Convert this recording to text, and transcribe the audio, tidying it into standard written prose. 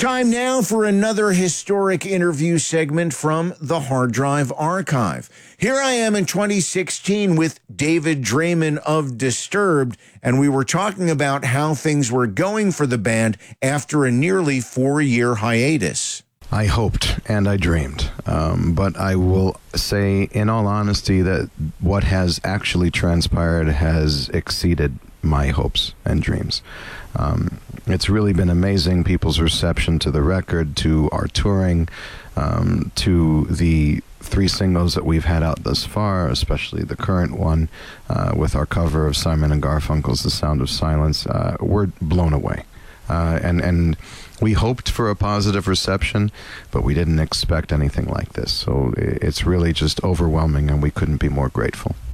Time now for another historic interview segment from the Hard Drive Archive. Here I am in 2016 with David Draiman of Disturbed, and we were talking about how things were going for the band after a nearly 4-year hiatus. I hoped and I dreamed, but I will say in all honesty that what has actually transpired has exceeded my hopes and dreams. It's really been amazing, people's reception to the record, to our touring, to the 3 singles that we've had out thus far, especially the current one with our cover of Simon and Garfunkel's The Sound of Silence. We're blown away. And we hoped for a positive reception, but we didn't expect anything like this. So it's really just overwhelming, and we couldn't be more grateful.